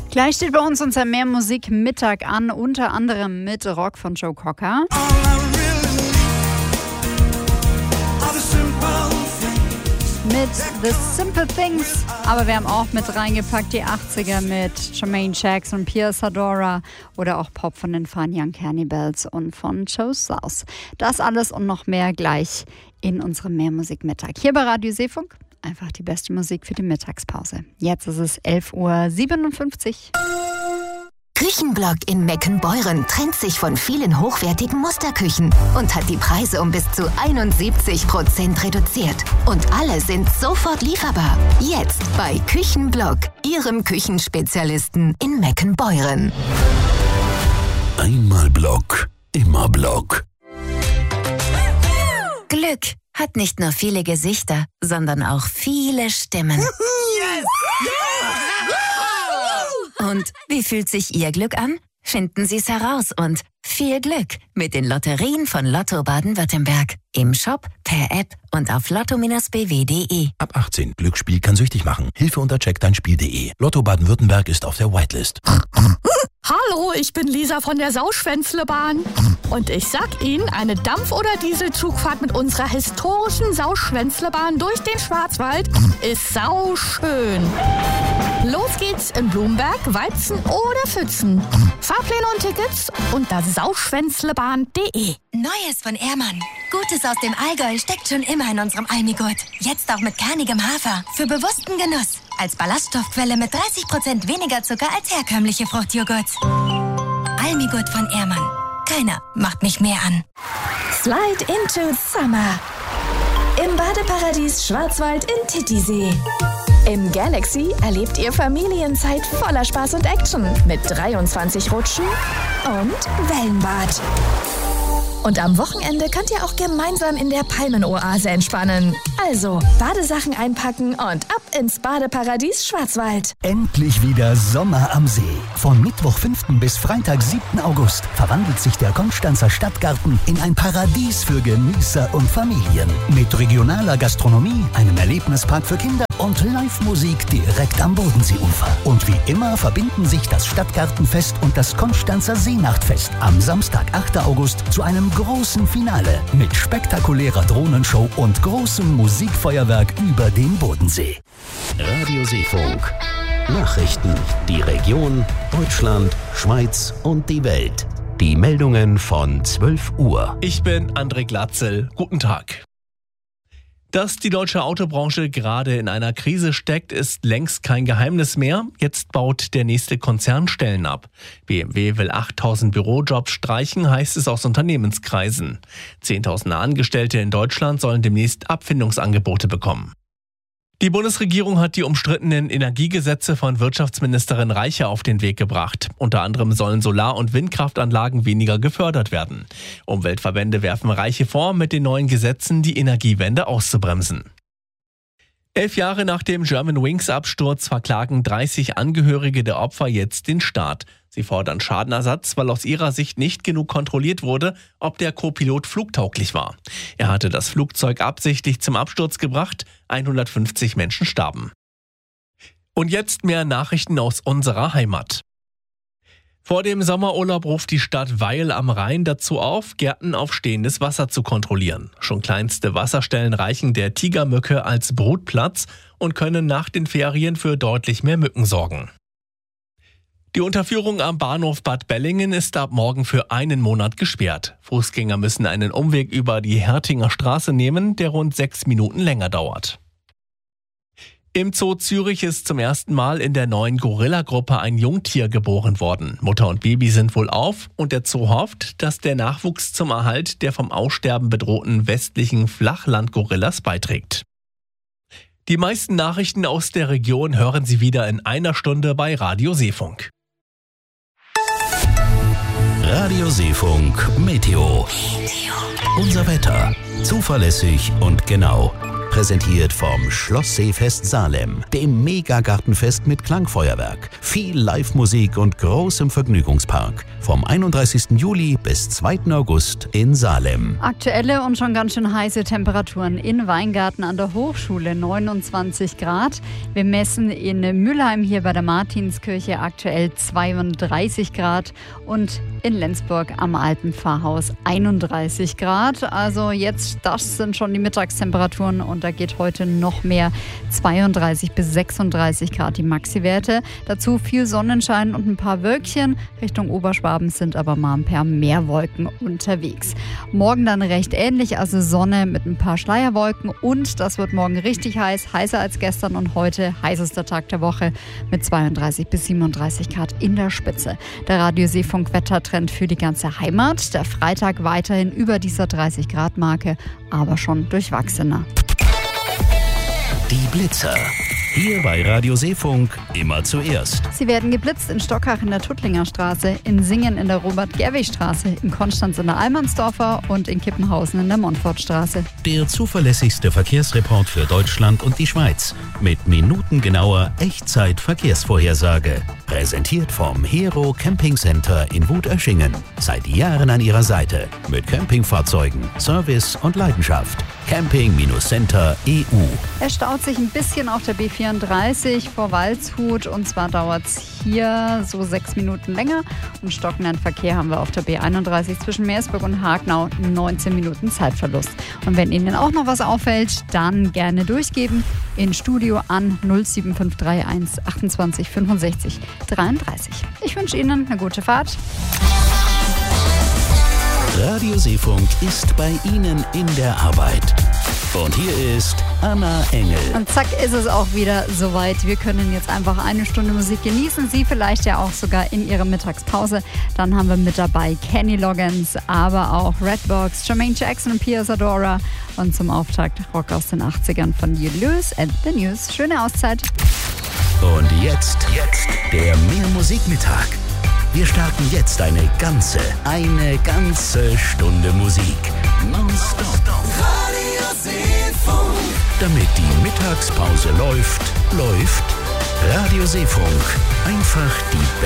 Gleich steht bei uns unser Mehr Musik Mittag an, unter anderem mit Rock von Joe Cocker. Mit The Simple Things, aber wir haben auch mit reingepackt die 80er mit Jermaine Jackson, Pierre Sadora oder auch Pop von den Fun Young Cannibals und von Joe South. Das alles und noch mehr gleich in unserem Mehr Musik Mittag. Hier bei Radio Seefunk einfach die beste Musik für die Mittagspause. Jetzt ist es 11.57 Uhr. Küchenblock in Meckenbeuren trennt sich von vielen hochwertigen Musterküchen und hat die Preise um bis zu 71% reduziert. Und alle sind sofort lieferbar. Jetzt bei Küchenblock, Ihrem Küchenspezialisten in Meckenbeuren. Einmal Block, immer Block. Glück hat nicht nur viele Gesichter, sondern auch viele Stimmen. Yes! Und wie fühlt sich Ihr Glück an? Finden Sie es heraus und viel Glück mit den Lotterien von Lotto Baden-Württemberg. Im Shop, per App und auf lotto-bw.de. Ab 18. Glücksspiel kann süchtig machen. Hilfe unter checkdeinspiel.de. Lotto Baden-Württemberg ist auf der Whitelist. Hallo, ich bin Lisa von der Sauschwänzlebahn. Und ich sag Ihnen, eine Dampf- oder Dieselzugfahrt mit unserer historischen Sauschwänzlebahn durch den Schwarzwald ist sauschön. Los geht's in Blumberg, Weizen oder Pfützen. Fahrpläne und Tickets unter sauschwänzlebahn.de. Neues von Ehrmann. Gutes aus dem Allgäu steckt schon immer in unserem Almigurt. Jetzt auch mit kernigem Hafer. Für bewussten Genuss. Als Ballaststoffquelle mit 30% weniger Zucker als herkömmliche Fruchtjoghurts. Almigurt von Ehrmann. Keiner macht mich mehr an. Slide into Summer. Im Badeparadies Schwarzwald in Titisee. Im Galaxy erlebt ihr Familienzeit voller Spaß und Action mit 23 Rutschen und Wellenbad. Und am Wochenende könnt ihr auch gemeinsam in der Palmenoase entspannen. Also Badesachen einpacken und ab ins Badeparadies Schwarzwald. Endlich wieder Sommer am See. Von Mittwoch 5. bis Freitag 7. August verwandelt sich der Konstanzer Stadtgarten in ein Paradies für Genießer und Familien. Mit regionaler Gastronomie, einem Erlebnispark für Kinder und Live-Musik direkt am Bodenseeufer. Und wie immer verbinden sich das Stadtgartenfest und das Konstanzer Seenachtfest am Samstag, 8. August zu einem großen Finale mit spektakulärer Drohnenshow und großem Musikfeuerwerk über den Bodensee. Radio Seefunk. Nachrichten. Die Region, Deutschland, Schweiz und die Welt. Die Meldungen von 12 Uhr. Ich bin André Glatzel. Guten Tag. Dass die deutsche Autobranche gerade in einer Krise steckt, ist längst kein Geheimnis mehr. Jetzt baut der nächste Konzern Stellen ab. BMW will 8.000 Bürojobs streichen, heißt es aus Unternehmenskreisen. 10.000 Angestellte in Deutschland sollen demnächst Abfindungsangebote bekommen. Die Bundesregierung hat die umstrittenen Energiegesetze von Wirtschaftsministerin Reiche auf den Weg gebracht. Unter anderem sollen Solar- und Windkraftanlagen weniger gefördert werden. Umweltverbände werfen Reiche vor, mit den neuen Gesetzen die Energiewende auszubremsen. 11 Jahre nach dem Germanwings-Absturz verklagen 30 Angehörige der Opfer jetzt den Staat. Sie fordern Schadenersatz, weil aus ihrer Sicht nicht genug kontrolliert wurde, ob der Co-Pilot flugtauglich war. Er hatte das Flugzeug absichtlich zum Absturz gebracht, 150 Menschen starben. Und jetzt mehr Nachrichten aus unserer Heimat. Vor dem Sommerurlaub ruft die Stadt Weil am Rhein dazu auf, Gärten auf stehendes Wasser zu kontrollieren. Schon kleinste Wasserstellen reichen der Tigermücke als Brutplatz und können nach den Ferien für deutlich mehr Mücken sorgen. Die Unterführung am Bahnhof Bad Bellingen ist ab morgen für einen Monat gesperrt. Fußgänger müssen einen Umweg über die Hertinger Straße nehmen, der rund 6 Minuten länger dauert. Im Zoo Zürich ist zum ersten Mal in der neuen Gorilla-Gruppe ein Jungtier geboren worden. Mutter und Baby sind wohlauf und der Zoo hofft, dass der Nachwuchs zum Erhalt der vom Aussterben bedrohten westlichen Flachland-Gorillas beiträgt. Die meisten Nachrichten aus der Region hören Sie wieder in einer Stunde bei Radio Seefunk. Radio Seefunk Meteo. Unser Wetter. Zuverlässig und genau. präsentiert vom Schlossseefest Salem, dem Megagartenfest mit Klangfeuerwerk, viel Live-Musik und großem Vergnügungspark. Vom 31. Juli bis 2. August in Salem. Aktuelle und schon ganz schön heiße Temperaturen in Weingarten an der Hochschule, 29 Grad. Wir messen in Mülheim hier bei der Martinskirche aktuell 32 Grad und in Lenzburg am Alten Pfarrhaus 31 Grad. Also jetzt, das sind schon die Mittagstemperaturen und da geht heute noch mehr. 32 bis 36 Grad die Maxi-Werte. Dazu viel Sonnenschein und ein paar Wölkchen. Richtung Oberschwaben sind aber mal ein paar mehr Wolken unterwegs. Morgen dann recht ähnlich, also Sonne mit ein paar Schleierwolken und das wird morgen richtig heiß, heißer als gestern und heute heißester Tag der Woche mit 32 bis 37 Grad in der Spitze. Der Radio-Seefunk-Wettertrend für die ganze Heimat. Der Freitag weiterhin über dieser 30 Grad Marke, aber schon durchwachsener. Die Blitzer. Hier bei Radio Seefunk immer zuerst. Sie werden geblitzt in Stockach in der Tuttlinger Straße, in Singen in der Robert-Gerwig-Straße, in Konstanz in der Allmannsdorfer und in Kippenhausen in der Montfortstraße. Der zuverlässigste Verkehrsreport für Deutschland und die Schweiz. Mit minutengenauer Echtzeit-Verkehrsvorhersage. Präsentiert vom Hero Camping Center in Wutöschingen. Seit Jahren an Ihrer Seite. Mit Campingfahrzeugen, Service und Leidenschaft. Camping-Center EU. Es staut sich ein bisschen auf der B34 vor Waldshut und zwar dauert es hier so 6 Minuten länger und stockenden Verkehr haben wir auf der B31 zwischen Meersburg und Hagenau 19 Minuten Zeitverlust. Und wenn Ihnen auch noch was auffällt, dann gerne durchgeben in Studio an 07531 28 65 33. Ich wünsche Ihnen eine gute Fahrt. Radio Seefunk ist bei Ihnen in der Arbeit. Und hier ist Anna Engel. Und zack ist es auch wieder soweit. Wir können jetzt einfach 1 Stunde Musik genießen. Sie vielleicht ja auch sogar in Ihrer Mittagspause. Dann haben wir mit dabei Kenny Loggins, aber auch Redbox, Jermaine Jackson und Pia Zadora. Und zum Auftakt Rock aus den 80ern von You Lose and the News. Schöne Auszeit. Und jetzt der Mehrmusikmittag. Wir starten jetzt eine ganze Stunde Musik. Nonstop. Radio Seefunk. Damit die Mittagspause läuft Radio Seefunk. Einfach die